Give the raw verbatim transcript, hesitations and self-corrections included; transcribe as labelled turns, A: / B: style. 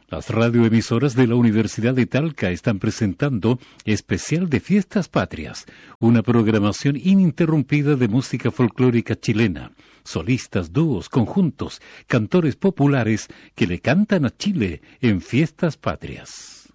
A: Las radioemisoras de la Universidad de Talca están presentando Especial de Fiestas Patrias, una programación ininterrumpida de música folclórica chilena, solistas, dúos, conjuntos, cantores populares que le cantan a Chile en Fiestas Patrias.